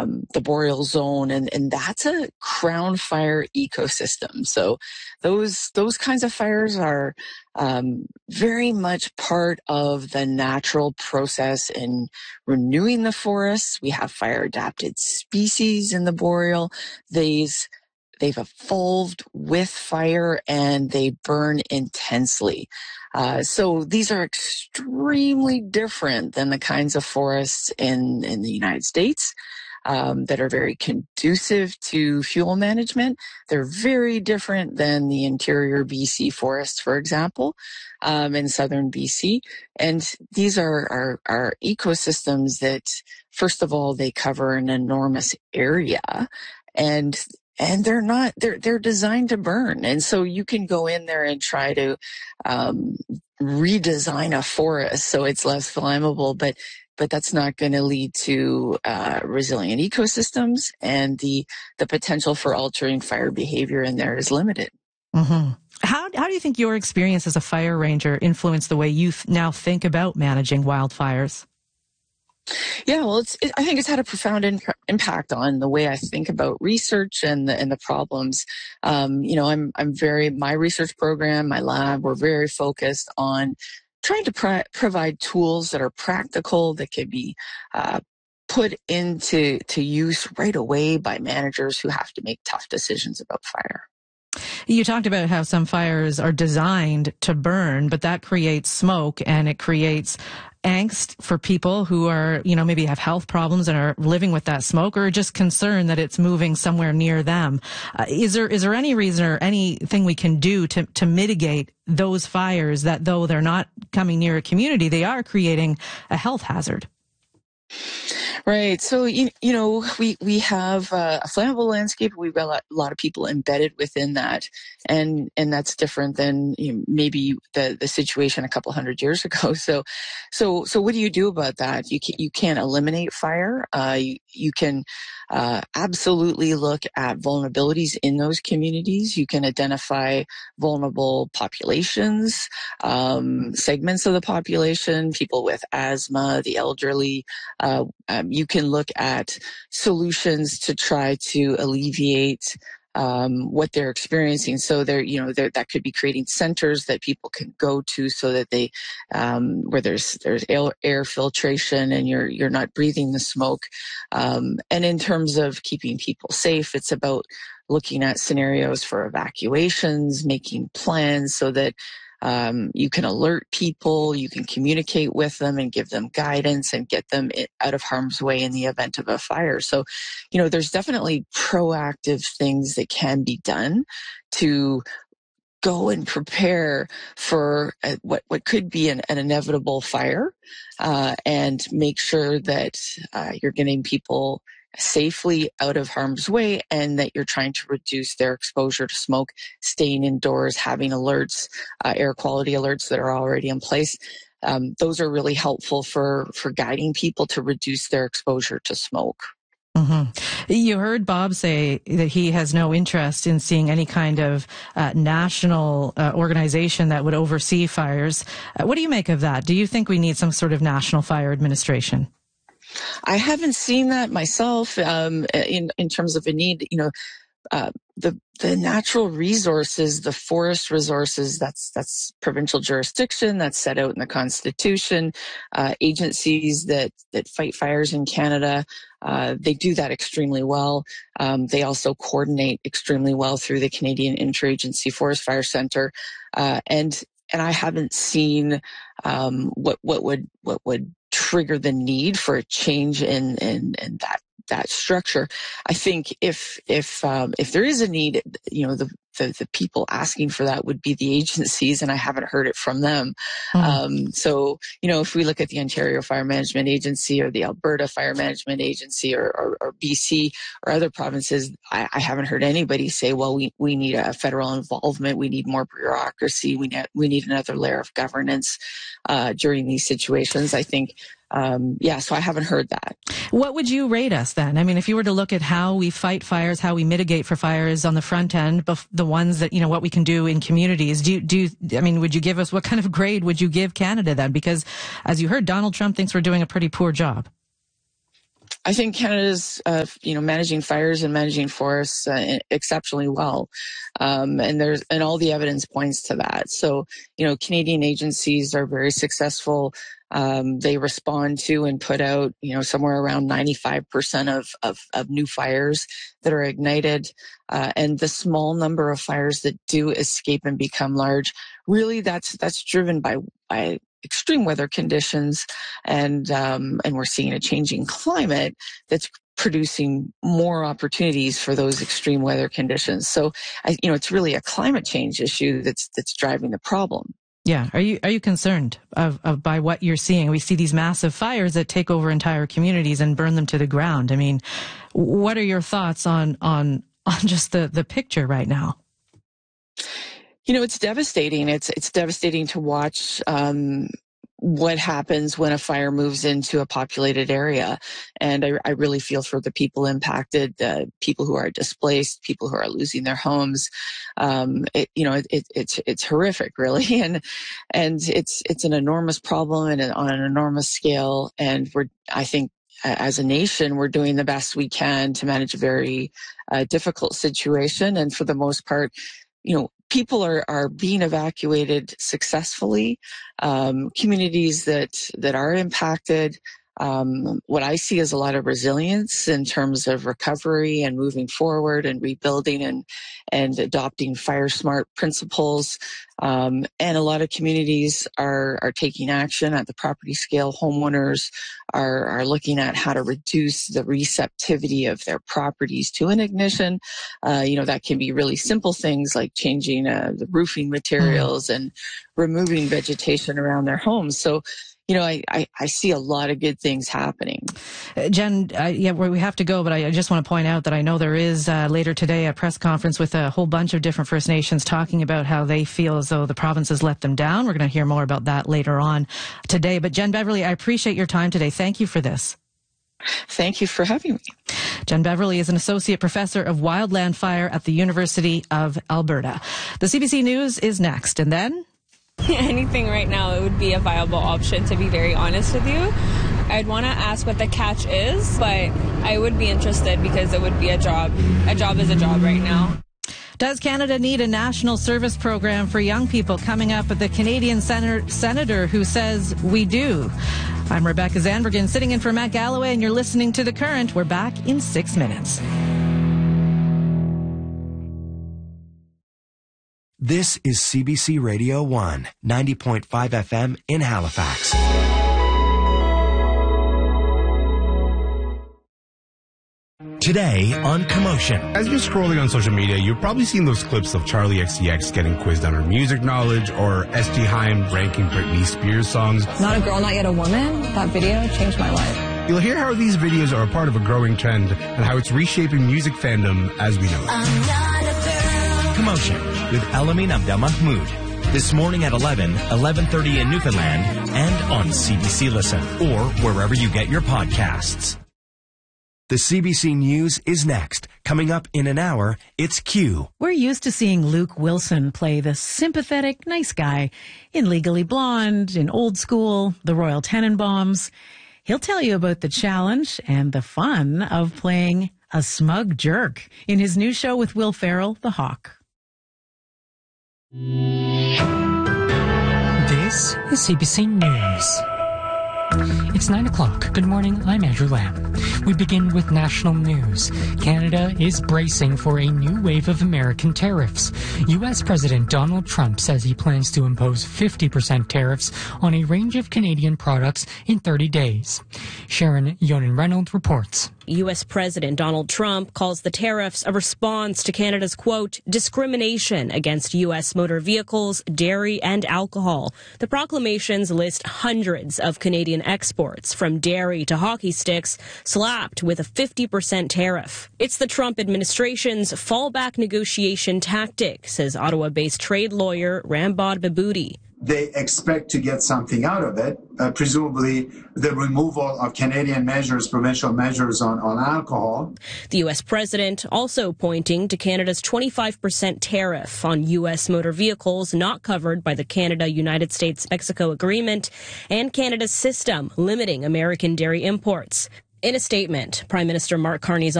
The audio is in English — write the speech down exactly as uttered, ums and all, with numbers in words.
um, the boreal zone, and, and that's a crown fire ecosystem. So those those kinds of fires are um, very much part of the natural process in renewing the forests. We have fire adapted species in the boreal. These They've evolved with fire and they burn intensely. Uh, so these are extremely different than the kinds of forests in, in the United States um, that are very conducive to fuel management. They're very different than the interior B C forests, for example, um, in southern B C. And these are, are, are ecosystems that, first of all, they cover an enormous area. And And they're not, they're, they're designed to burn. And so you can go in there and try to, um, redesign a forest so it's less flammable, but, but that's not going to lead to, uh, resilient ecosystems, and the, the potential for altering fire behavior in there is limited. Mm-hmm. How, how do you think your experience as a fire ranger influenced the way you th- now think about managing wildfires? Yeah, well, it's, it, I think it's had a profound in, impact on the way I think about research and the, and the problems. Um, you know, I'm, I'm very, my research program, my lab, we're very focused on trying to pro- provide tools that are practical, that can be, uh, put into, to use right away by managers who have to make tough decisions about fire. You talked about how some fires are designed to burn, but that creates smoke and it creates angst for people who are, you know, maybe have health problems and are living with that smoke, or just concerned that it's moving somewhere near them. Uh, is there, is there any reason or anything we can do to, to mitigate those fires that, though they're not coming near a community, they are creating a health hazard? Right. So, you, you know, we, we have uh, a flammable landscape. We've got a lot, a lot of people embedded within that. And, and that's different than, you know, maybe the, the situation a couple hundred years ago. So, so, so what do you do about that? You can't, you can't eliminate fire. Uh, you, you can, uh, absolutely look at vulnerabilities in those communities. You can identify vulnerable populations, um, segments of the population, people with asthma, the elderly. Uh, um, you can look at solutions to try to alleviate um, what they're experiencing. So there, you know, there, that could be creating centers that people can go to so that they, um, where there's, there's air, air filtration and you're, you're not breathing the smoke. Um, and in terms of keeping people safe, it's about looking at scenarios for evacuations, making plans so that Um, you can alert people, you can communicate with them and give them guidance and get them out of harm's way in the event of a fire. So, you know, there's definitely proactive things that can be done to go and prepare for a, what, what could be an, an inevitable fire, uh, and make sure that uh, you're getting people safely out of harm's way and that you're trying to reduce their exposure to smoke, staying indoors, having alerts, uh, air quality alerts that are already in place. Um, those are really helpful for, for guiding people to reduce their exposure to smoke. Mm-hmm. You heard Bob say that he has no interest in seeing any kind of uh, national uh, organization that would oversee fires. Uh, what do you make of that? Do you think we need some sort of national fire administration? I haven't seen that myself, um, in, in terms of a need, you know, uh, the, the natural resources, the forest resources, that's, that's provincial jurisdiction, that's set out in the Constitution. Uh, agencies that, that fight fires in Canada, uh, they do that extremely well. Um, they also coordinate extremely well through the Canadian Interagency Forest Fire Center. Uh, and, and I haven't seen, um, what, what would, what would trigger the need for a change in, in, in that, that structure. I think if, if, um, if there is a need, you know, the, the, the people asking for that would be the agencies, and I haven't heard it from them. Mm. Um, so, you know, if we look at the Ontario Fire Management Agency or the Alberta Fire Management Agency or, or, or B C or other provinces, I, I haven't heard anybody say, well, we, we need a federal involvement. We need more bureaucracy. We need, we need another layer of governance, uh, during these situations. I think, Um, yeah, so I haven't heard that. What would you rate us then? I mean, if you were to look at how we fight fires, how we mitigate for fires on the front end, the ones that, you know, what we can do in communities, do you, do you, I mean, would you give us, what kind of grade would you give Canada then? Because as you heard, Donald Trump thinks we're doing a pretty poor job. I think Canada's, uh, you know, managing fires and managing forests uh, exceptionally well, um, and there's and all the evidence points to that. So, you know, Canadian agencies are very successful. Um, they respond to and put out, you know, somewhere around ninety-five percent of, of, of new fires that are ignited. Uh, and the small number of fires that do escape and become large, really that's, that's driven by, by extreme weather conditions. And, um, and we're seeing a changing climate that's producing more opportunities for those extreme weather conditions. So, I, you know, it's really a climate change issue that's, that's driving the problem. Yeah. Are you are you concerned of, of by what you're seeing? We see these massive fires that take over entire communities and burn them to the ground. I mean, what are your thoughts on on on just the, the picture right now? You know, it's devastating. It's it's devastating to watch um, what happens when a fire moves into a populated area. And I, I really feel for the people impacted, uh, people who are displaced, people who are losing their homes. Um, it, you know, it, it, it's, it's horrific, really. And, and it's, it's an enormous problem and on an enormous scale. And we're, I think, as a nation, we're doing the best we can to manage a very uh, difficult situation. And for the most part, you know, people are, are being evacuated successfully. Um, communities that, that are impacted, um, what I see is a lot of resilience in terms of recovery and moving forward and rebuilding and, and adopting fire smart principles. Um, and a lot of communities are, are taking action at the property scale. Homeowners are, are looking at how to reduce the receptivity of their properties to an ignition. Uh, you know, that can be really simple things like changing uh, the roofing materials and removing vegetation around their homes. So, you know, I, I, I see a lot of good things happening. Uh, Jen, uh, yeah, we have to go, but I, I just want to point out that I know there is uh, later today a press conference with a whole bunch of different First Nations talking about how they feel as though the province has let them down. We're going to hear more about that later on today. But Jen Beverly, I appreciate your time today. Thank you for this. Thank you for having me. Jen Beverly is an associate professor of wildland fire at the University of Alberta. The C B C News is next, and then... Anything right now, it would be a viable option, to be very honest with you. I'd want to ask what the catch is, but I would be interested because it would be a job. A job is a job right now. Does Canada need a national service program for young people? Coming up at the Canadian senator, senator who says we do. I'm Rebecca Zandbergen, sitting in for Matt Galloway, and you're listening to The Current. We're back in six minutes. This is C B C Radio one, ninety point five F M in Halifax. Today on Commotion. As you're scrolling on social media, you've probably seen those clips of Charlie X C X getting quizzed on her music knowledge or S G Haim ranking Britney Spears songs. Not a girl, not yet a woman. That video changed my life. You'll hear how these videos are a part of a growing trend and how it's reshaping music fandom as we know it. I'm not a girl. Commotion with Elamin Abdelmahmoud. This morning at eleven, eleven thirty in Newfoundland and on C B C Listen or wherever you get your podcasts. The C B C News is next. Coming up in an hour, it's Q. We're used to seeing Luke Wilson play the sympathetic, nice guy in Legally Blonde, in Old School, The Royal Tenenbaums. He'll tell you about the challenge and the fun of playing a smug jerk in his new show with Will Ferrell, The Hawk. This is C B C News. It's nine o'clock. Good morning, I'm Andrew Lamb. We begin with national news. Canada is bracing for a new wave of American tariffs. U S President Donald Trump says he plans to impose fifty percent tariffs on a range of Canadian products in thirty days. Sharon Yonan-Reynolds reports. U S President Donald Trump calls the tariffs a response to Canada's, quote, discrimination against U S motor vehicles, dairy, and alcohol. The proclamations list hundreds of Canadian exports, from dairy to hockey sticks, slapped with a fifty percent tariff. It's the Trump administration's fallback negotiation tactic, says Ottawa-based trade lawyer Rambod Baboudi. They expect to get something out of it, uh, presumably the removal of Canadian measures, provincial measures on, on alcohol. The U S president also pointing to Canada's twenty-five percent tariff on U S motor vehicles not covered by the Canada-United States-Mexico agreement and Canada's system limiting American dairy imports. In a statement, Prime Minister Mark Carney's